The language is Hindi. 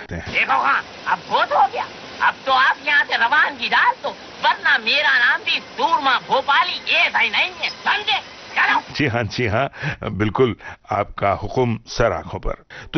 सकते हैं। देखो हाँ, अब बहुत हो गया, अब तो आप यहाँ से रवानगी डाल दो, वरना मेरा नाम भी सूरमा भोपाली ऐसा ही नहीं है, समझे? चलो। जी हाँ, बिल्कुल आपका हुक्म सर आंखों पर।